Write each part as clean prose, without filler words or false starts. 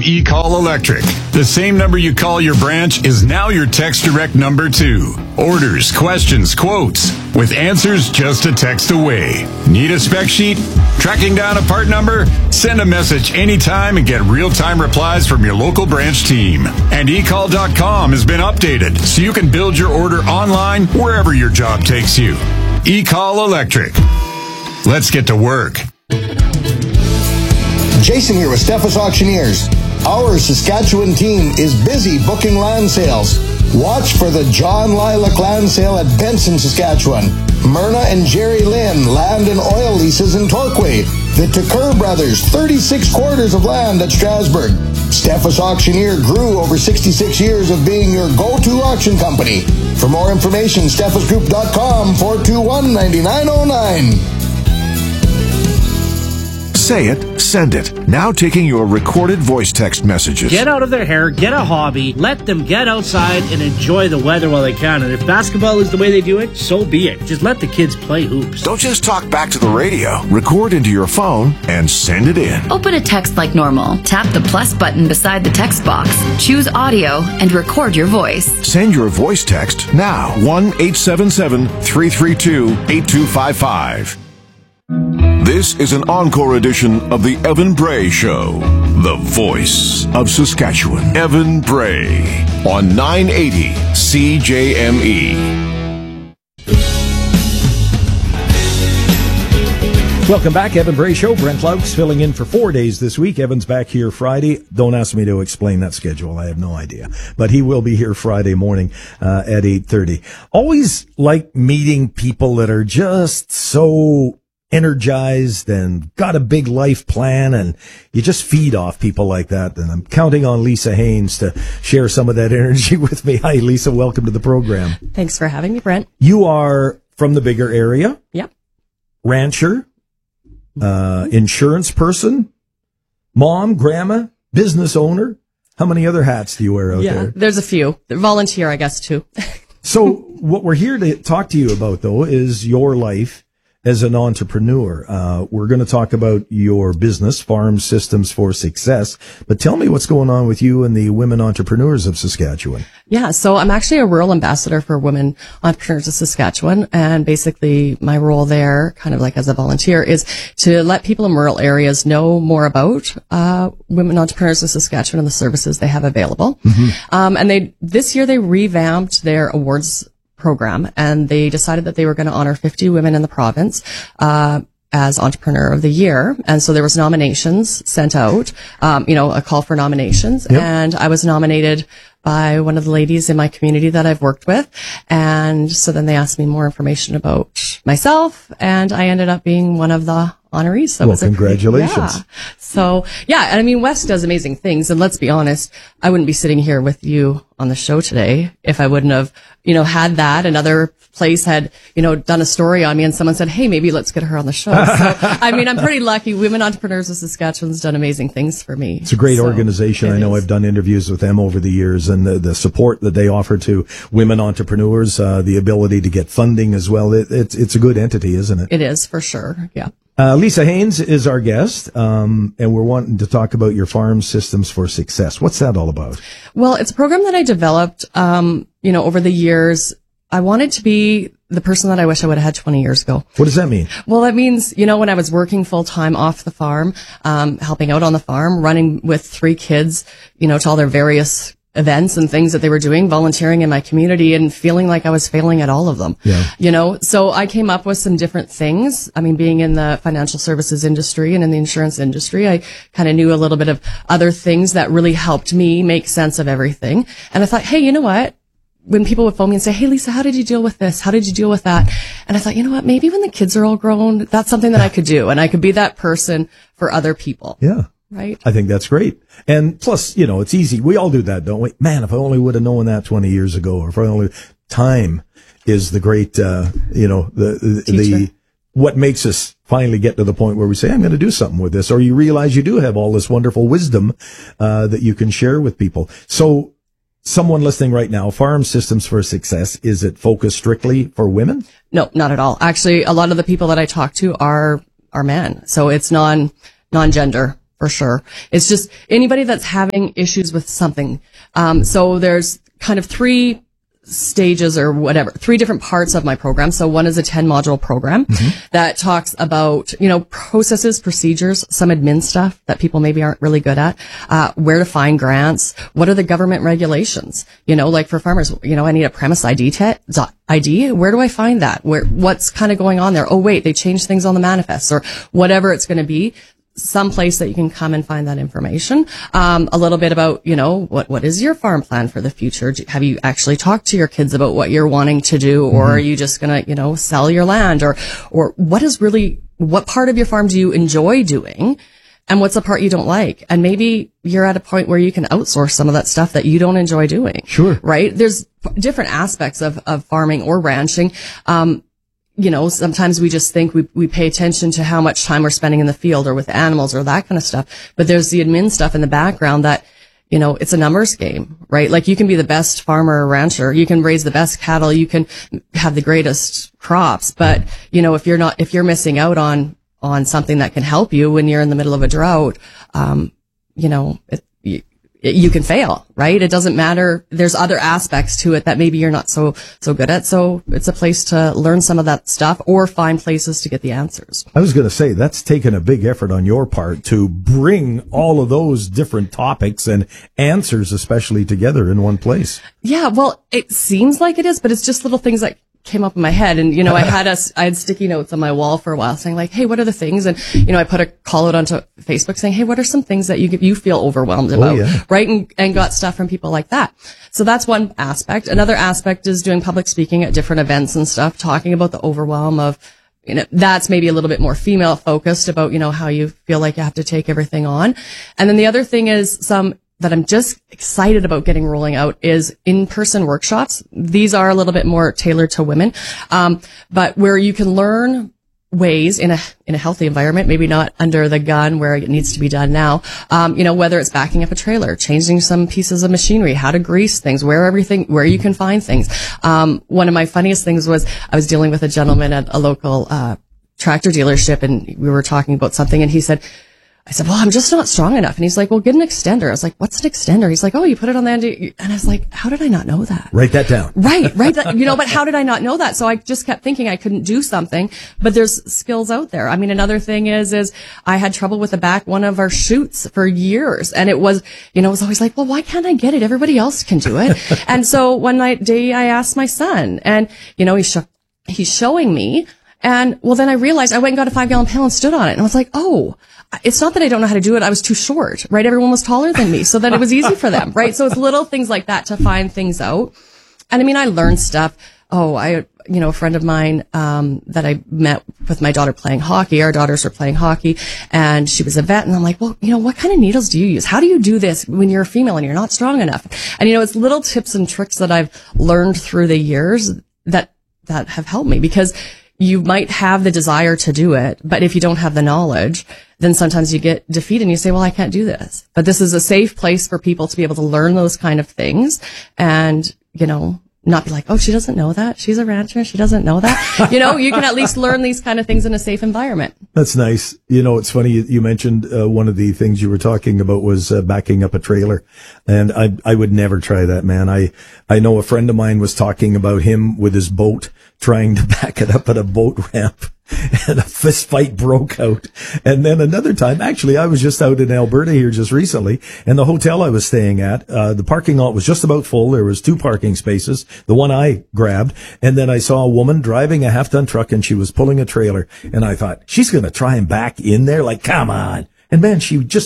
from eCall Electric. The same number you call your branch is now your Text Direct number too. Orders, questions, quotes, with answers just a text away. Need a spec sheet? Tracking down a part number? Send a message anytime and get real-time replies from your local branch team. And eCall.com has been updated so you can build your order online wherever your job takes you. eCall Electric. Let's get to work. Jason here with Steffes Auctioneers. Our Saskatchewan team is busy booking land sales. Watch for the John Lilac Land Sale at Benson, Saskatchewan. Myrna and Jerry Lynn Land and Oil Leases in Torquay. The Tucker Brothers 36 quarters of land at Strasbourg. Steffes Auctioneer grew over 66 years of being your go-to auction company. For more information, steffesgroup.com 421-9909. Say it, send it. Now taking your recorded voice text messages. Get out of their hair, get a hobby, let them get outside and enjoy the weather while they can. And if basketball is the way they do it, so be it. Just let the kids play hoops. Don't just talk back to the radio. Record into your phone and send it in. Open a text like normal. Tap the plus button beside the text box. Choose audio and record your voice. Send your voice text now. 1-877-332-8255. This is an encore edition of the Evan Bray Show, the voice of Saskatchewan. Evan Bray on 980 CJME. Welcome back, Evan Bray Show. Brent Laux filling in for 4 days this week. Evan's back here Friday. Don't ask me to explain that schedule. I have no idea. But he will be here Friday morning at 8:30. Always like meeting people that are just so energized and got a big life plan, and you just feed off people like that. And I'm counting on Lisa Haynes to share some of that energy with me. Hi, Lisa. Welcome to the program. Thanks for having me, Brent. You are from the bigger area. Yep. Rancher, insurance person, mom, grandma, business owner. How many other hats do you wear out there? There's a few. Volunteer, I guess, too. So what we're here to talk to you about, though, is your life as an entrepreneur. We're going to talk about your business, Farm Systems for Success. But tell me what's going on with you and the women entrepreneurs of Saskatchewan. Yeah, so I'm actually a rural ambassador for Women Entrepreneurs of Saskatchewan. And basically my role there, kind of like as a volunteer, is to let people in rural areas know more about Women Entrepreneurs of Saskatchewan and the services they have available. Mm-hmm. And this year they revamped their awards program, and they decided that they were going to honor 50 women in the province as Entrepreneur of the Year. And so there was nominations sent out, a call for nominations. Yep. And I was nominated by one of the ladies in my community that I've worked with. And so then they asked me more information about myself, and I ended up being one of the honorees. So well, congratulations. I mean, West does amazing things. And let's be honest, I wouldn't be sitting here with you on the show today if I wouldn't have, had that. Another place had, done a story on me and someone said, hey, maybe let's get her on the show. So, I mean, I'm pretty lucky. Women Entrepreneurs of Saskatchewan's done amazing things for me. It's a great organization. I know I've done interviews with them over the years, and the support that they offer to women entrepreneurs, the ability to get funding as well. It's a good entity, isn't it? It is, for sure. Yeah. Lisa Haynes is our guest, and we're wanting to talk about your Farm Systems for Success. What's that all about? Well, it's a program that I developed, over the years. I wanted to be the person that I wish I would have had 20 years ago. What does that mean? Well, that means, when I was working full time off the farm, helping out on the farm, running with 3 kids, to all their various events and things that they were doing, volunteering in my community, and feeling like I was failing at all of them. Yeah. So I came up with some different things. I mean, being in the financial services industry and in the insurance industry, I kind of knew a little bit of other things that really helped me make sense of everything. And I thought, hey, you know what? When people would phone me and say, hey, Lisa, how did you deal with this? How did you deal with that? And I thought, you know what? Maybe when the kids are all grown, that's something that I could do. And I could be that person for other people. Yeah. Right. I think that's great. And plus, it's easy. We all do that, don't we? Man, if I only would have known that 20 years ago, or if I only, time is the great, what makes us finally get to the point where we say, I'm going to do something with this, or you realize you do have all this wonderful wisdom, that you can share with people. So someone listening right now, Farm Systems for Success, is it focused strictly for women? No, not at all. Actually, a lot of the people that I talk to are men. So it's non-gender. for sure. It's just anybody that's having issues with something. So there's kind of 3 stages or whatever, 3 different parts of my program. So one is a 10 module program that talks about, processes, procedures, some admin stuff that people maybe aren't really good at, where to find grants, what are the government regulations, like for farmers, I need a premise ID, where do I find that? What's kind of going on there? Oh, wait, they changed things on the manifest or whatever it's going to be. Some place that you can come and find that information. A little bit about, what is your farm plan for the future? Have you actually talked to your kids about what you're wanting to do? Or are you just going to, sell your land? Or what part of your farm do you enjoy doing? And what's the part you don't like? And maybe you're at a point where you can outsource some of that stuff that you don't enjoy doing. Sure. Right? There's different aspects of farming or ranching. Sometimes we just think we pay attention to how much time we're spending in the field or with animals or that kind of stuff. But there's the admin stuff in the background that, it's a numbers game, right? Like you can be the best farmer or rancher. You can raise the best cattle. You can have the greatest crops. But, if you're missing out on something that can help you when you're in the middle of a drought, you can fail, right? It doesn't matter. There's other aspects to it that maybe you're not so good at. So it's a place to learn some of that stuff or find places to get the answers. I was going to say that's taken a big effort on your part to bring all of those different topics and answers, especially together in one place. Yeah, well, it seems like it is, but it's just little things that came up in my head. And, I had sticky notes on my wall for a while saying like, hey, what are the things? And, I put a call out onto Facebook saying, hey, what are some things that you feel overwhelmed about? Right. And got stuff from people like that. So that's one aspect. Another aspect is doing public speaking at different events and stuff, talking about the overwhelm of, that's maybe a little bit more female focused about, how you feel like you have to take everything on. And then the other thing is some that I'm just excited about getting rolling out is in-person workshops. These are a little bit more tailored to women, but where you can learn ways in a healthy environment, maybe not under the gun where it needs to be done now. Whether it's backing up a trailer, changing some pieces of machinery, how to grease things, where you can find things. One of my funniest things was I was dealing with a gentleman at a local tractor dealership, and we were talking about something, and I said, well, I'm just not strong enough. And he's like, well, get an extender. I was like, what's an extender? He's like, oh, you put it on the end. And I was like, how did I not know that? Write that down. Right. But how did I not know that? So I just kept thinking I couldn't do something, but there's skills out there. I mean, another thing is I had trouble with the back one of our chutes for years. And it was always like, well, why can't I get it? Everybody else can do it. And so one day I asked my son, and, he's showing me. And well, then I realized I went and got a 5-gallon pail and stood on it. And I was like, oh, it's not that I don't know how to do it. I was too short, right? Everyone was taller than me. So then it was easy for them, right? So it's little things like that to find things out. And I mean, I learned stuff. A friend of mine, that I met with my daughter playing hockey. Our daughters were playing hockey, and she was a vet. And I'm like, well, what kind of needles do you use? How do you do this when you're a female and you're not strong enough? And, it's little tips and tricks that I've learned through the years that have helped me, because you might have the desire to do it, but if you don't have the knowledge, then sometimes you get defeated and you say, well, I can't do this. But this is a safe place for people to be able to learn those kind of things and, not be like, oh, she doesn't know that. She's a rancher. She doesn't know that. You can at least learn these kind of things in a safe environment. That's nice. It's funny. You mentioned one of the things you were talking about was backing up a trailer. And I would never try that, man. I know a friend of mine was talking about him with his boat trying to back it up at a boat ramp. And a fist fight broke out. And then another time, actually, I was just out in Alberta here just recently, and the hotel I was staying at, the parking lot was just about full. There was 2 parking spaces, the one I grabbed. And then I saw a woman driving a half-ton truck, and she was pulling a trailer. And I thought, she's going to try and back in there? Like, come on. And man,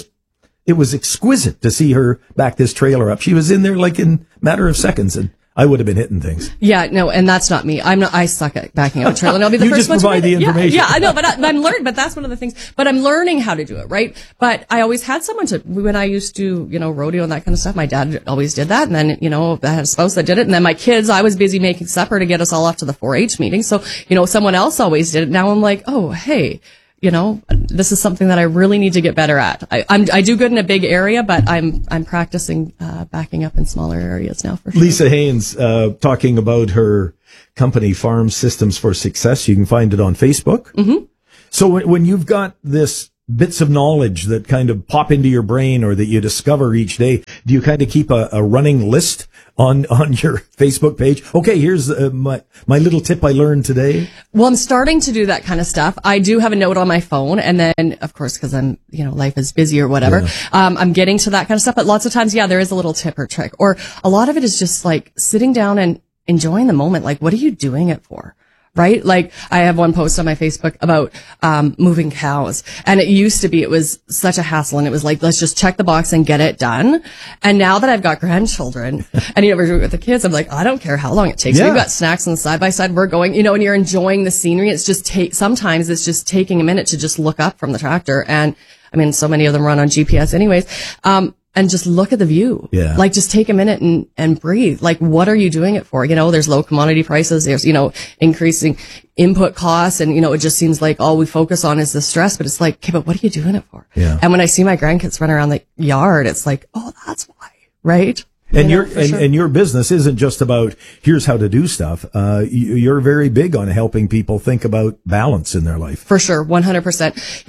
it was exquisite to see her back this trailer up. She was in there like in a matter of seconds, and I would have been hitting things. Yeah, no, and that's not me. I suck at backing up a trailer. And I'll be the first one to provide the information. Yeah, I know, but I'm learning, but that's one of the things. But I'm learning how to do it, right? But I always had someone when I used to, rodeo and that kind of stuff, my dad always did that. And then, I had a spouse that did it. And then my kids, I was busy making supper to get us all off to the 4-H meeting. So, someone else always did it. Now I'm like, oh, hey, this is something that I really need to get better at. I do good in a big area, but I'm practicing backing up in smaller areas now for sure. Lisa Haynes talking about her company, Farm Systems for Success. You can find it on Facebook. Mm-hmm. So when you've got this bits of knowledge that kind of pop into your brain or that you discover each day? Do you kind of keep a running list on your Facebook page? Okay, here's my little tip I learned today. Well, I'm starting to do that kind of stuff. I do have a note on my phone, and then, of course, because I'm, life is busy or whatever, I'm getting to that kind of stuff. But lots of times, there is a little tip or trick. Or a lot of it is just like sitting down and enjoying the moment. Like, what are you doing it for? Right? Like, I have one post on my Facebook about moving cows. And it was such a hassle. And it was like, let's just check the box and get it done. And now that I've got grandchildren and, we're doing it with the kids, I'm like, I don't care how long it takes. Yeah. We've got snacks on the side by side. We're going, and you're enjoying the scenery. It's just sometimes it's just taking a minute to just look up from the tractor. And I mean, so many of them run on GPS anyways. And just look at the view. Yeah. Like, just take a minute and breathe. Like, what are you doing it for? There's low commodity prices. There's, increasing input costs. And, it just seems like all we focus on is the stress, but it's like, okay, but what are you doing it for? Yeah. And when I see my grandkids run around the yard, it's like, oh, that's why. Right? And your business isn't just about here's how to do stuff. You're very big on helping people think about balance in their life. For sure, 100%.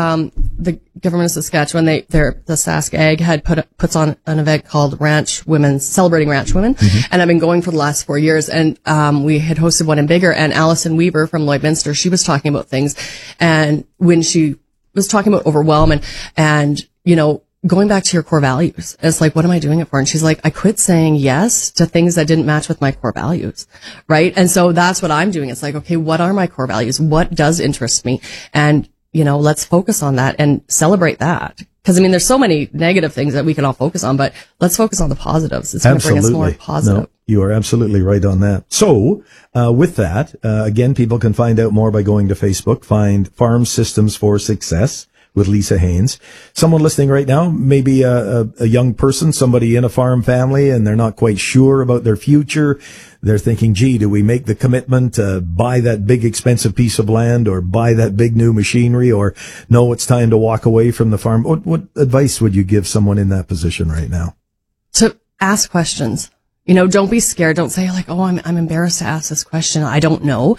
The government of Saskatchewan, the Sask Ag had puts on an event called Celebrating Ranch Women, and I've been going for the last 4 years. And we had hosted one in Bigger, and Alison Weaver from Lloydminster, she was talking about things, and when she was talking about overwhelm and going back to your core values. It's like, what am I doing it for? And she's like, I quit saying yes to things that didn't match with my core values. Right. And so that's what I'm doing. It's like, okay, what are my core values? What does interest me? And, let's focus on that and celebrate that. Cause there's so many negative things that we can all focus on, but let's focus on the positives. It's going to bring us more positive. No, you are absolutely right on that. So, with that, again, people can find out more by going to Facebook, find Farm Systems for Success with Lisa Haynes. Someone listening right now, maybe a young person, somebody in a farm family, and they're not quite sure about their future. They're thinking, gee, do we make the commitment to buy that big expensive piece of land or buy that big new machinery, or no, it's time to walk away from the farm? What advice would you give someone in that position right now? To ask questions. Don't be scared. Don't say like, oh, I'm embarrassed to ask this question. I don't know.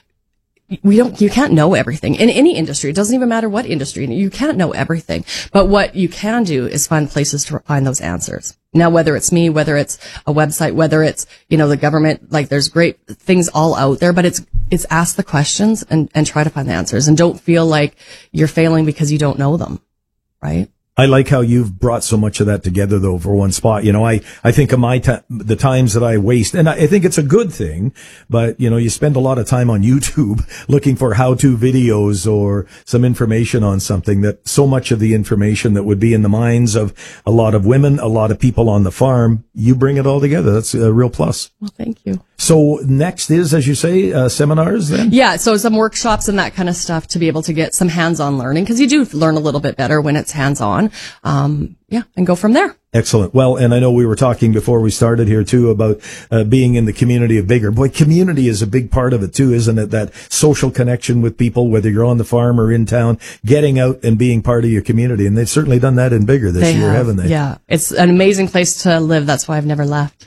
You can't know everything in any industry. It doesn't even matter what industry. You can't know everything. But what you can do is find places to find those answers. Now, whether it's me, whether it's a website, whether it's, the government, like there's great things all out there, but it's ask the questions and try to find the answers, and don't feel like you're failing because you don't know them. Right? I like how you've brought so much of that together, though, for one spot. I think of the times that I waste, and I think it's a good thing, but, you spend a lot of time on YouTube looking for how-to videos or some information on something, that so much of the information that would be in the minds of a lot of women, a lot of people on the farm, you bring it all together. That's a real plus. Well, thank you. So next is, as you say, seminars then? Yeah, so some workshops and that kind of stuff to be able to get some hands-on learning, because you do learn a little bit better when it's hands-on. And go from there. Excellent. Well, and I know we were talking before we started here too about being in the community of Bigger. Boy, community is a big part of it too, isn't it? That social connection with people, whether you're on the farm or in town, getting out and being part of your community. And they've certainly done that in Bigger this year, haven't they? Yeah. It's an amazing place to live. That's why I've never left.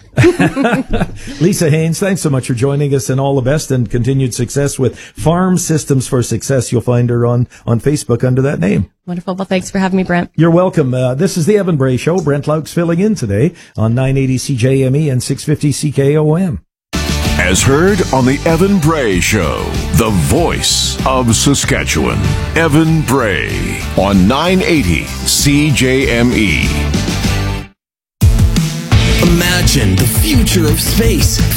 Lisa Haynes, thanks so much for joining us, and all the best and continued success with Farm Systems for Success. You'll find her on Facebook under that name. Wonderful. Well, thanks for having me, Brent. You're welcome. This is the Evan Bray Show. Brent Laux filling in today on 980 CJME and 650 CKOM. As heard on the Evan Bray Show, the voice of Saskatchewan. Evan Bray on 980 CJME. Imagine the future of space,